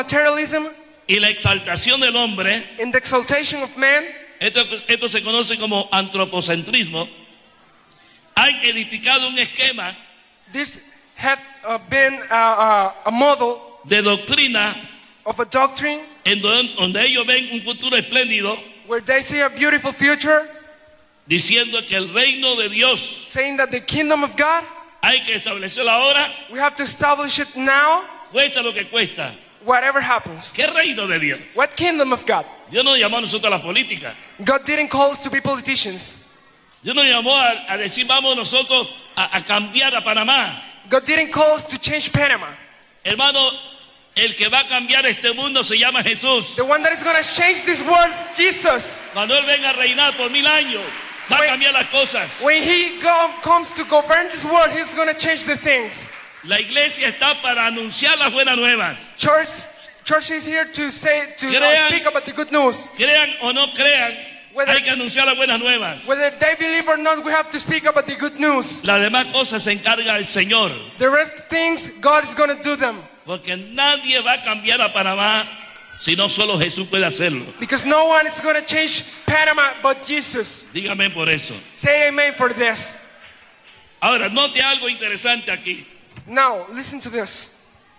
materialism, y la exaltación del hombre, in the exaltation of man, esto se conoce como antropocentrismo, han edificado un esquema this have been a model de doctrina of a doctrine en donde ellos ven un futuro espléndido, where they see a beautiful future, diciendo que el reino de Dios saying that the kingdom of God, hay que establecerlo ahora, we have to establish it now, cuesta lo que cuesta. whatever happens. ¿Qué reino de Dios? What kingdom of God? Dios nos llamó a nosotros a la política. God didn't call us to be politicians. Dios nos llamó a decir vamos nosotros a cambiar a Panamá. God didn't call us to change Panama. Hermano, el que va a cambiar este mundo se llama Jesús. The one that is going to change this world is Jesus. Cuando Él venga a reinar por 1000 años, va a cambiar las cosas. When he comes to govern this world, he's going to change the things. La iglesia está para anunciar las buenas nuevas. Church is here to Crean- speak about the good news. Crean o no crean, Whether- hay que anunciar las buenas nuevas. Whether they believe or not, we have to speak about the good news. Las demás cosas se encarga el Señor. The rest things, God is going to do them. Porque nadie va a cambiar a Panamá si no solo Jesús puede hacerlo. Because no one is going to change Panama but Jesus. Dígame por eso. Say amen for this. Ahora, note algo interesante aquí. Now, listen to this.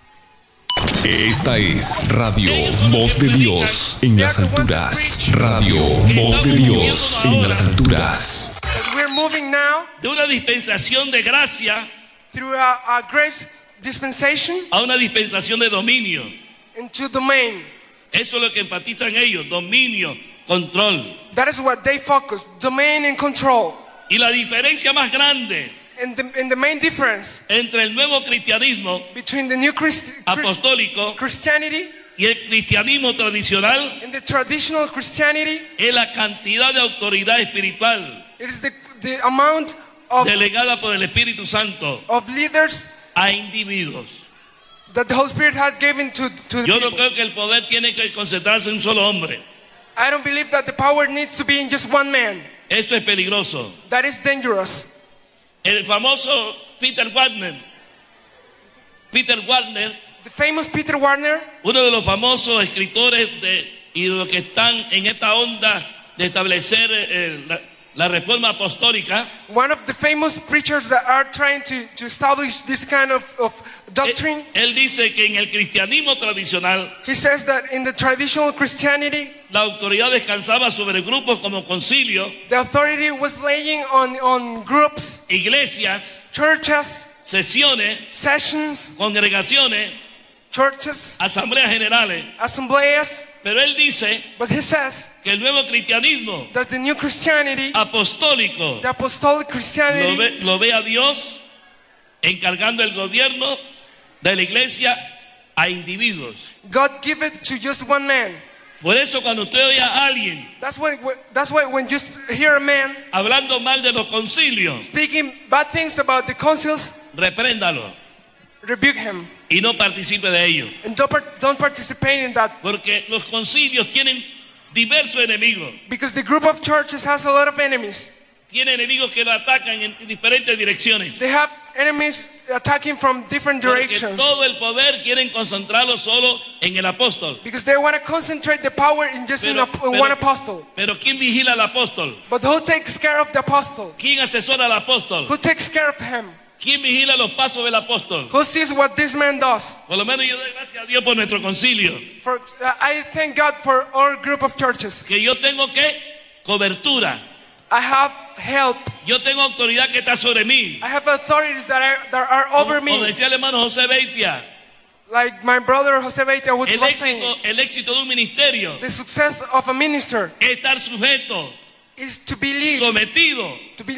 Esta es Radio Voz de Dios en las alturas. Radio Voz de Dios en las alturas. That we're moving now De una dispensación de gracia through a grace dispensation a una dispensación de dominio. into domain. Eso es lo que enfatizan ellos, dominio, control. That is what they focus, domain and control. Y la diferencia más grande And the main difference entre el nuevo cristianismo between the new apostólico Christianity y el cristianismo tradicional and the traditional Christianity, es la cantidad de autoridad espiritual it is the amount of delegada por el Espíritu Santo leaders a individuos. that the Holy Spirit had given to the Yo no people. creo que el poder tiene que concentrarse en un solo hombre. I don't believe that the power needs to be in just one man. Eso es peligroso. That is dangerous. El famoso Peter Wagner, The famous Peter Warner, uno de los famosos escritores y de los que están en esta onda de establecer la reforma apostólica, one of the famous preachers that are trying to establish this kind of doctrine, él dice que en el cristianismo tradicional he says that in the traditional Christianity, la autoridad descansaba sobre grupos como concilio, the authority was laying on groups, iglesias, churches, sesiones, sessions, congregaciones, churches, asambleas generales. assemblies. Pero él dice But he says que el nuevo cristianismo that the new Christianity, apostólico the apostolic Christianity, lo ve a Dios encargando el gobierno de la iglesia a individuos. God give it to just one man. Por eso cuando usted oye a alguien That's why when you hear a man hablando mal de los concilios, speaking bad things about the councils, repréndalo rebuke him y no participe de ello. and don't participate in that, Porque los concilios tienen diversos enemigos. because the group of churches has a lot of enemies. Tiene enemigos que lo atacan en diferentes direcciones. They have enemies attacking from different Porque directions todo el poder quieren concentrarlo solo en el apóstol. because they want to concentrate the power in just in one apostle. Pero ¿quién vigila al apóstol? But who takes care of the apostle? ¿Quién asesora al apóstol? Who takes care of him? ¿Quién vigila los pasos del apóstol? Who sees what this man does? Por lo menos yo doy gracias a Dios por nuestro concilio. I thank God for our group of churches. Que yo tengo cobertura. I have help. Yo tengo autoridad que está sobre mí. I have authorities that are over Como me. decía el hermano José Beitia, Like my brother Jose Beitia was saying, el éxito de un ministerio the success of a minister es estar sujeto, is to be led, sometido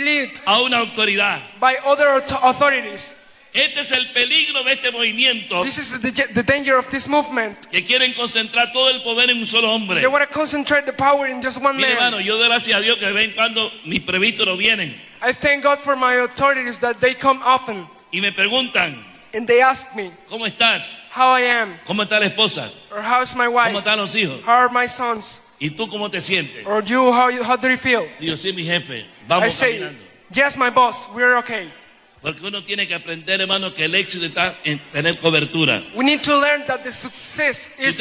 a una autoridad. by other authorities. Este es el peligro de este movimiento, This is the danger of this movement. que quieren concentrar todo el poder en un solo hombre. They want to concentrate the power in just one Mire, hermano, man. yo doy gracias a Dios que de vez en cuando mis presbíteros vienen I thank God for my authorities that they come often y me preguntan, and they ask me ¿cómo estás? how I am, ¿Cómo está la esposa? or how's my ¿Cómo wife, están los hijos? how are my sons, ¿Y tú cómo te sientes? or you, how do you feel? Digo, sí, mi jefe, I vamos say, caminando. yes, my boss, we're okay. Porque uno tiene que aprender, hermano, que el éxito está en tener cobertura. We need to learn that the success is